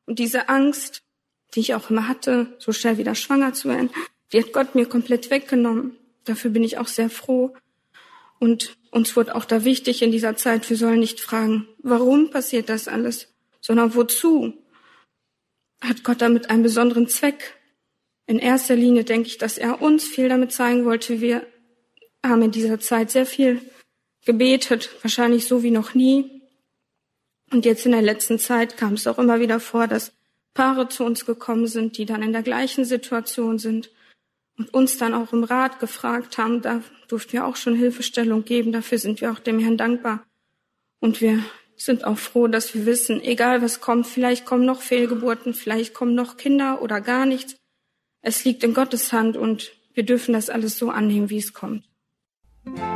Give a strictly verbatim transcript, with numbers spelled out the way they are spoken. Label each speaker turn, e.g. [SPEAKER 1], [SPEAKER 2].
[SPEAKER 1] Und diese Angst, die ich auch immer hatte, so schnell wieder schwanger zu werden, die hat Gott mir komplett weggenommen. Dafür bin ich auch sehr froh. Und uns wurde auch da wichtig in dieser Zeit, wir sollen nicht fragen, warum passiert das alles, sondern wozu? Hat Gott damit einen besonderen Zweck? In erster Linie denke ich, dass er uns viel damit zeigen wollte. Wir haben in dieser Zeit sehr viel gebetet, wahrscheinlich so wie noch nie. Und jetzt in der letzten Zeit kam es auch immer wieder vor, dass Paare zu uns gekommen sind, die dann in der gleichen Situation sind und uns dann auch im Rat gefragt haben. Da durften wir auch schon Hilfestellung geben. Dafür sind wir auch dem Herrn dankbar. Und wir sind auch froh, dass wir wissen, egal was kommt, vielleicht kommen noch Fehlgeburten, vielleicht kommen noch Kinder oder gar nichts. Es liegt in Gottes Hand und wir dürfen das alles so annehmen, wie es kommt.